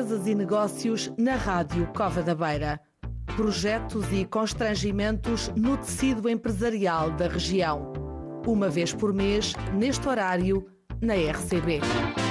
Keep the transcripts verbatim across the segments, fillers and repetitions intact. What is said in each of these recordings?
Empresas e Negócios na Rádio Cova da Beira. Projetos e constrangimentos no tecido empresarial da região. Uma vez por mês, neste horário, na R C B.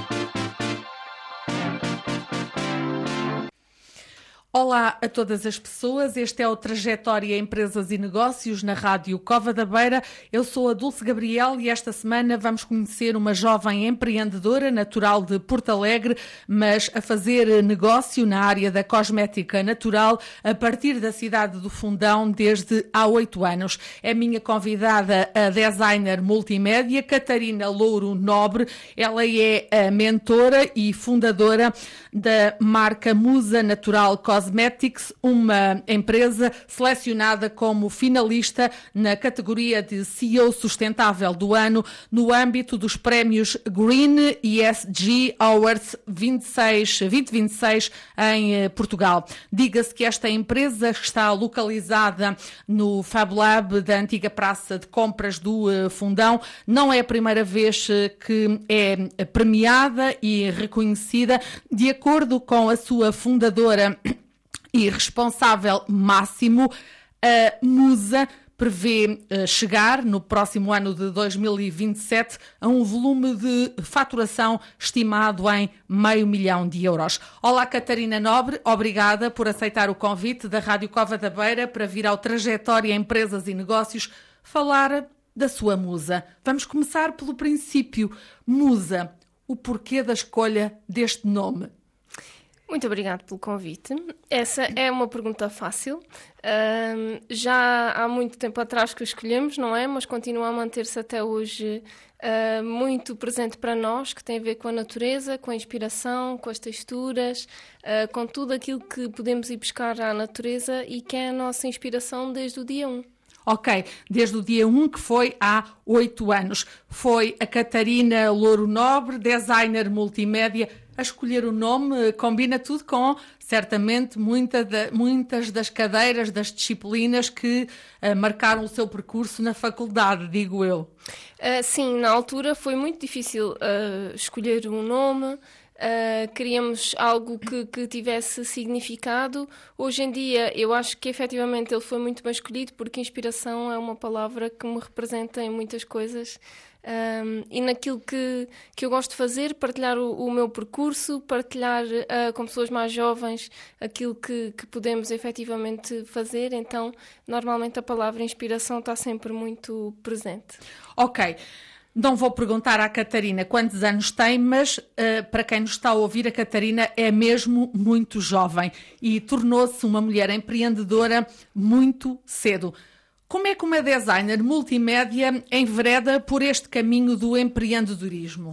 Olá a todas as pessoas, este é o Trajetória Empresas e Negócios na Rádio Cova da Beira. Eu sou a Dulce Gabriel e esta semana vamos conhecer uma jovem empreendedora natural de Porto Alegre, mas a fazer negócio na área da cosmética natural a partir da cidade do Fundão desde há oito anos. É minha convidada a designer multimédia, Catarina Louro Nobre. Ela é a mentora e fundadora da marca Musa Natural Cosmetics, uma empresa selecionada como finalista na categoria de C E O Sustentável do Ano no âmbito dos prémios Green E S G Awards vinte e vinte e seis em Portugal. Diga-se que esta empresa está localizada no Fab Lab da antiga Praça de Compras do Fundão. Não é a primeira vez que é premiada e reconhecida. De acordo com a sua fundadora e responsável máximo, a Musa prevê chegar no próximo ano de dois mil e vinte e sete a um volume de faturação estimado em meio milhão de euros. Olá, Catarina Nobre, obrigada por aceitar o convite da Rádio Cova da Beira para vir ao Trajetória Empresas e Negócios falar da sua Musa. Vamos começar pelo princípio. Musa, o porquê da escolha deste nome? Muito obrigada pelo convite. Essa é uma pergunta fácil. Uh, já há muito tempo atrás que o escolhemos, não é? Mas continua a manter-se até hoje uh, muito presente para nós, que tem a ver com a natureza, com a inspiração, com as texturas, uh, com tudo aquilo que podemos ir buscar à natureza e que é a nossa inspiração desde o dia um. Ok, desde o dia um, que foi há oito anos. Foi a Catarina Louro Nobre, designer multimédia, a escolher o nome. Combina tudo com, certamente, muita de, muitas das cadeiras, das disciplinas que uh, marcaram o seu percurso na faculdade, digo eu. Uh, sim, na altura foi muito difícil uh, escolher um nome. Uh, queríamos algo que, que tivesse significado. Hoje em dia eu acho que efetivamente ele foi muito bem escolhido, porque inspiração é uma palavra que me representa em muitas coisas, um, e naquilo que, que eu gosto de fazer, partilhar o, o meu percurso, partilhar uh, com pessoas mais jovens aquilo que, que podemos efetivamente fazer. Então normalmente a palavra inspiração está sempre muito presente. Ok. Não vou perguntar à Catarina quantos anos tem, mas uh, para quem nos está a ouvir, a Catarina é mesmo muito jovem e tornou-se uma mulher empreendedora muito cedo. Como é que uma designer multimédia envereda por este caminho do empreendedorismo?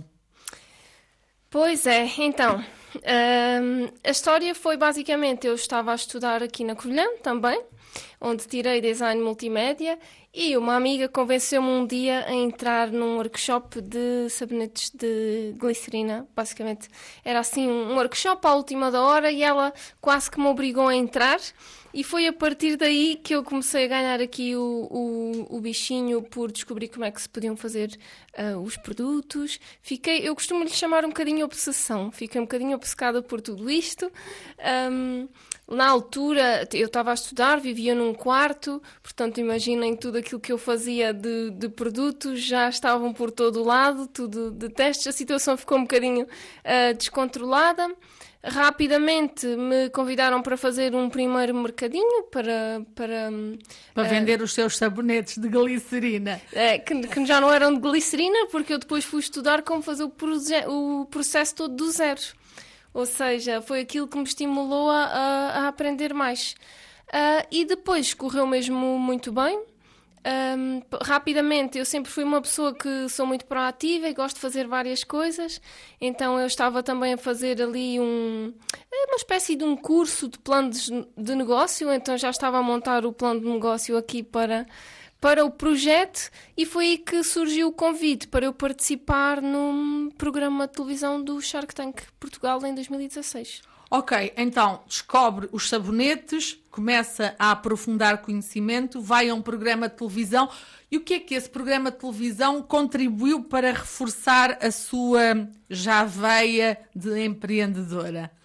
Pois é, então, uh, a história foi basicamente, eu estava a estudar aqui na Covilhã também, onde tirei design multimédia, e uma amiga convenceu-me um dia a entrar num workshop de sabonetes de glicerina. Basicamente era assim um workshop à última da hora e ela quase que me obrigou a entrar, e foi a partir daí que eu comecei a ganhar aqui o, o, o bichinho por descobrir como é que se podiam fazer uh, os produtos. Fiquei, eu costumo lhe chamar um bocadinho obsessão, fiquei um bocadinho obcecada por tudo isto. Um, Na altura, eu estava a estudar, vivia num quarto, portanto, imaginem tudo aquilo que eu fazia de, de produtos, já estavam por todo o lado, tudo de testes, a situação ficou um bocadinho uh, descontrolada. Rapidamente me convidaram para fazer um primeiro mercadinho para... Para, para uh, vender os seus sabonetes de glicerina. Uh, que, que já não eram de glicerina, porque eu depois fui estudar como fazer o, proje- o processo todo do zero. Ou seja, foi aquilo que me estimulou a, a, a aprender mais. Uh, e depois correu mesmo muito bem. Um, rapidamente, eu sempre fui uma pessoa que sou muito proativa e gosto de fazer várias coisas. Então eu estava também a fazer ali um, uma espécie de um curso de plano de, de negócio. Então já estava a montar o plano de negócio aqui para... para o projeto, e foi aí que surgiu o convite para eu participar num programa de televisão do Shark Tank Portugal em dois mil e dezasseis. Ok, então descobre os sabonetes, começa a aprofundar conhecimento, vai a um programa de televisão. E o que é que esse programa de televisão contribuiu para reforçar a sua já veia de empreendedora?